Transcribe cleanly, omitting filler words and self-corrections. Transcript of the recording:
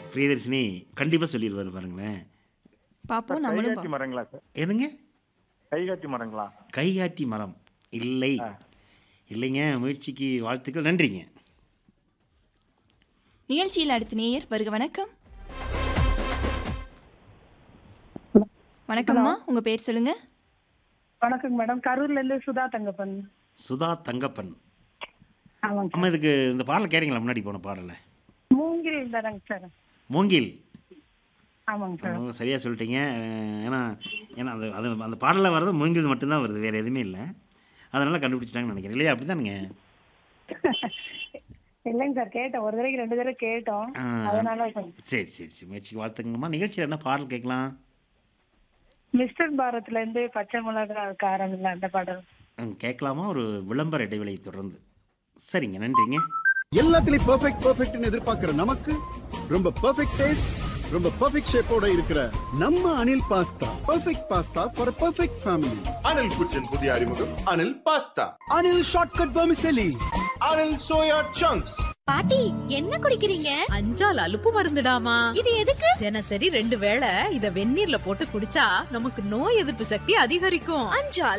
பிரியதர்ஷினி கண்டிப்பா சொல்லிடுவாரு பாருங்களேன். பாப்போம் நம்மளும் கைகாட்டி பாப்போம். மரங்களா சார்? எதுங்க? கைகாட்டி மரங்களா? கைகாட்டி மரம் இல்லை. ஆ. இல்லைங்க. முயற்சிக்கு வாழ்த்துக்கள். நன்றிங்க. நிகழ்ச்சியில் அடுத்த நேயர் வருக. வணக்கம். வணக்கம்மா, உங்க பேர் சொல்லுங்க. வணக்கங்க மேடம். கரூர்ல இருந்து சுதா தங்கப்பன். சுதா தங்கப்பன். ஆமாங்க அம்மா இதுக்கு இந்த பாடல் கேட்டீங்களா? முன்னாடி போன பாடல மூங்கில் தானங்க சார். மூங்கில். ஆமாங்க சார். சரியா சொல்லிட்டீங்க. ஏன்னா ஏன்னா அந்த அது அந்த பாடலில் வர்றது மூங்கில் மட்டும்தான் வருது, வேறு எதுவுமே இல்லை. அதனால கண்டுபிடிச்சிட்டாங்கன்னு நினைக்கிறேன். இல்லையா? அப்படி தானுங்க. இல்லைங்க சார், கேட்டோம் ஒரு தடவைக்கு 2 தடவை கேட்டோம். அதனால சரி சரி சரி, முயற்சிக்கு வாழ்த்துங்கம்மா. நிகழ்ச்சியில் என்ன பாடல் கேட்கலாம்? மிஸ்டர் பாரத்ல இருந்து பச்சை மிளகா காரம் இல்லை அந்த பாடல் கேட்கலாமா? ஒரு விளம்பர இடைவெளியை தொடர்ந்து. சரிங்க, நன்றிங்க. எல்லாத்துலயும் பெர்ஃபெக்ட்னு எதிர்பார்க்கிற நமக்கு ரொம்ப பெர்ஃபெக்ட் டேஸ்ட், ரொம்ப பெர்ஃபெக்ட் ஷேப்போட இருக்கிற நம்ம Anil pasta. Perfect pasta for perfect family. Anil குச்சின் புதிய அறிமுகம் Anil pasta. Anil shortcut vermicelli. Anil soya chunks. பாட்டி என்ன குடிக்கிறீங்க? அஞ்சால் அலுப்பு மருந்துடாமா. இது எதுக்கு? தினசரி 2 வேளை இத வெந்நீர்ல போட்டு குடிச்சா நமக்கு நோய் எதிர்ப்பு சக்தி அதிகரிக்கும். அஞ்சால்